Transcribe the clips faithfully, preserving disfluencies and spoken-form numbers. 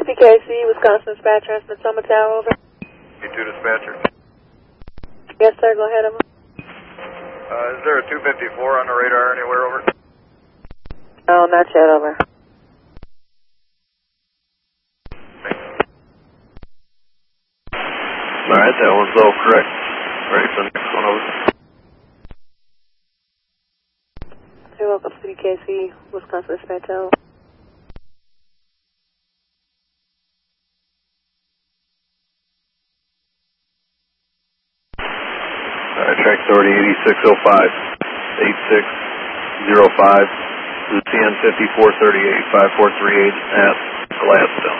B K C, Wisconsin Dispatch, transmit Summit Tower, over. B two dispatcher. Yes, sir, go ahead, over. Uh, is there a two fifty-four on the radar anywhere, over? No, not yet, over. Alright, that one's all correct. Ready for the next one, over. You're welcome, C B K C, Wisconsin Dispatch, over. Alright, track authority eighty-six oh five, eighty-six oh five, C N fifty-four thirty-eight, five four three eight at Gladstone.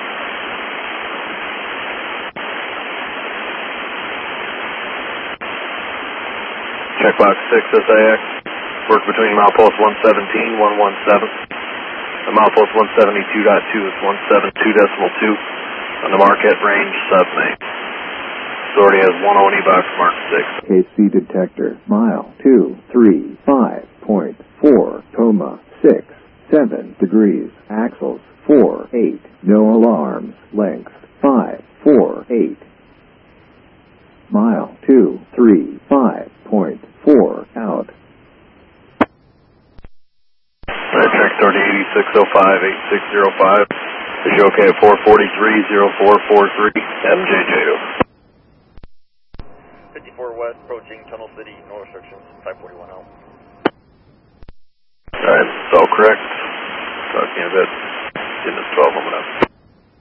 Checkbox six S I X, work between milepost one seventeen, one seventeen, and milepost one seventy-two point two is one seventy-two point two on the Marquette Range submain. Authority has one Oni box mark six. K C detector, mile two three five point four, coma six seven degrees, axles four eight, no alarms, length five four eight. Mile two three five point four out. Alright, track authority eighty-six oh five, eighty-six oh five. Is you okay at four forty-three, oh four four three, M J J O. fifty-four west, approaching Tunnel City, no restrictions, five forty-one out. Alright, it's all correct. Talk to you in a bit. Getting this twelve, I'm gonna